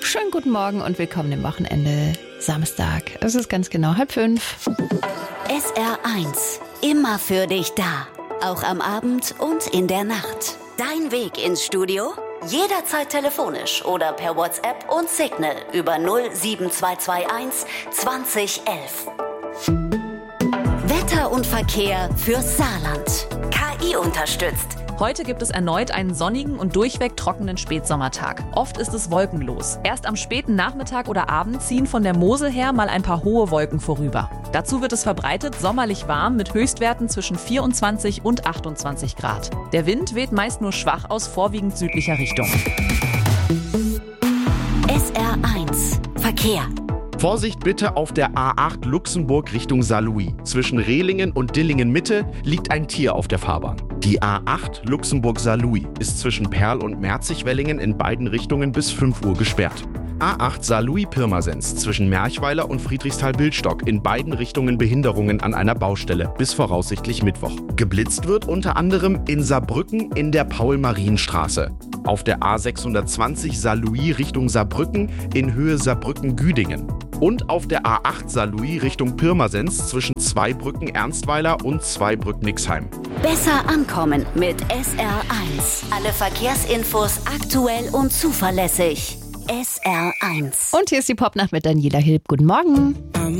Schönen guten Morgen und willkommen im Wochenende. Samstag. Es ist ganz genau 4:30. SR1. Immer für dich da. Auch am Abend und in der Nacht. Dein Weg ins Studio? Jederzeit telefonisch oder per WhatsApp und Signal über 07221 2011. Wetter und Verkehr fürs Saarland. KI unterstützt. Heute gibt es erneut einen sonnigen und durchweg trockenen Spätsommertag. Oft ist es wolkenlos. Erst am späten Nachmittag oder Abend ziehen von der Mosel her mal ein paar hohe Wolken vorüber. Dazu wird es verbreitet sommerlich warm mit Höchstwerten zwischen 24 und 28 Grad. Der Wind weht meist nur schwach aus vorwiegend südlicher Richtung. SR1 Verkehr. Vorsicht bitte auf der A8 Luxemburg Richtung Saarlouis. Zwischen Rehlingen und Dillingen Mitte liegt ein Tier auf der Fahrbahn. Die A8 Luxemburg-Saarlouis ist zwischen Perl und Merzig-Wellingen in beiden Richtungen bis 5 Uhr gesperrt. A8 Saarlouis-Pirmasens zwischen Merchweiler und Friedrichsthal-Bildstock in beiden Richtungen Behinderungen an einer Baustelle bis voraussichtlich Mittwoch. Geblitzt wird unter anderem in Saarbrücken in der Paul-Marien-Straße. Auf der A620 Saarlouis Richtung Saarbrücken in Höhe Saarbrücken-Güdingen. Und auf der A8 Saarlouis Richtung Pirmasens zwischen Zweibrücken-Ernstweiler und Zweibrücken-Nixheim. Besser ankommen mit SR1. Alle Verkehrsinfos aktuell und zuverlässig. SR1. Und hier ist die Popnacht mit Daniela Hilb. Guten Morgen.